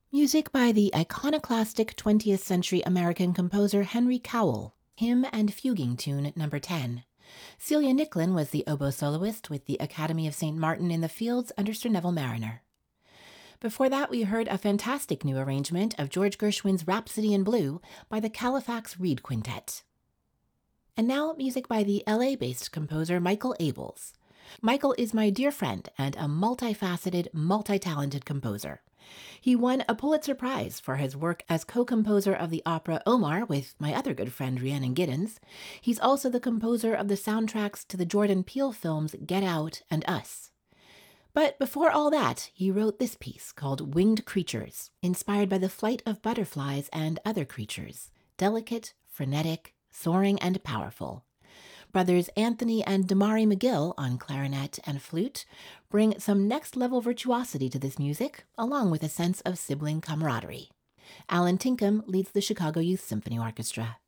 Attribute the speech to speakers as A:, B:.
A: Music by the iconoclastic 20th century American composer Henry Cowell, Hymn and Fuguing Tune Number 10. Celia Nicklin was the oboe soloist with the Academy of St. Martin in the Fields under Sir Neville Marriner. Before that, we heard a fantastic new arrangement of George Gershwin's Rhapsody in Blue by the Califax Reed Quintet. And now, music by the LA-based composer Michael Abels. Michael is my dear friend and a multifaceted, multi-talented composer. He won a Pulitzer Prize for his work as co-composer of the opera Omar with my other good friend Rhiannon Giddens. He's also the composer of the soundtracks to the Jordan Peele films Get Out and Us. But before all that, he wrote this piece called Winged Creatures, inspired by the flight of butterflies and other creatures, delicate, frenetic, soaring, and powerful. Brothers Anthony and Damari McGill on clarinet and flute bring some next-level virtuosity to this music, along with a sense of sibling camaraderie. Alan Tinkham leads the Chicago Youth Symphony Orchestra.